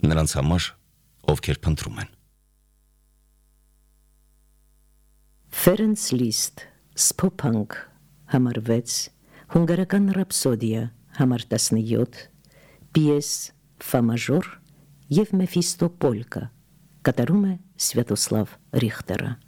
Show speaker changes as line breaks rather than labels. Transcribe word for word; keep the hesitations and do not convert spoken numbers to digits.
նրանց համար, ովքեր փնտրում են։
Ֆերենց Լիստ, Սփոփանք, համար վեց, հունգարական ռապսոդիա, համար տասնյոթ, պիես Ֆա մաժոր և Մեֆիստոպոլկա, կատարում է Սվյատոսլավ Ռիխտերը։